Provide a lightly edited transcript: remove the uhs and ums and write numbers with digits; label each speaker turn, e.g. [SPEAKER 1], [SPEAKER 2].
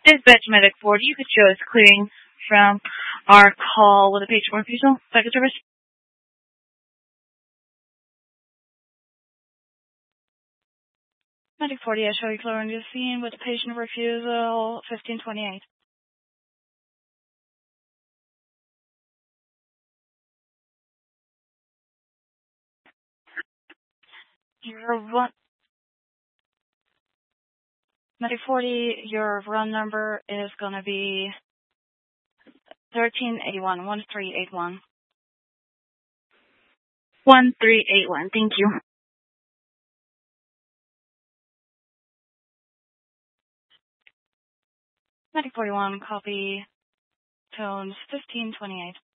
[SPEAKER 1] Dispatch Medic 40, you could show us clearing from our call with a patient refusal. Second service. Medic 40, I show you clearing the scene with a patient refusal 1528. Medic 40, your run number is going to be 1381, 1381. 1381, thank you. Medic 41, copy, tones 1528.